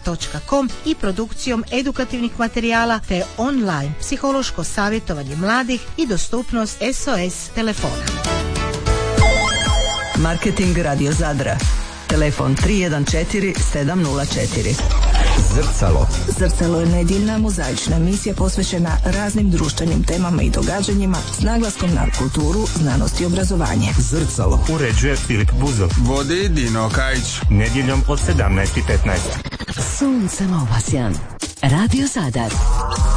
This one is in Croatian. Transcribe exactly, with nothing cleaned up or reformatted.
točka com i produkcijom edukativnih materijala te online psihološko savjetovanje mladih i dostupnost S O S telefona. Marketing Radio Zadra. Telefon tri jedan četiri sedam nula četiri. Zrcalo. Zrcalo je nedjeljna mozaična emisija posvećena raznim društvenim temama i događanjima s naglaskom na kulturu, znanost i obrazovanje. Zrcalo. Uređuje Filip Buzov. Vodi Dino Kajić. Nedjeljom od sedamnaest i petnaest. Sunce Lovasjan. Radio Zadar.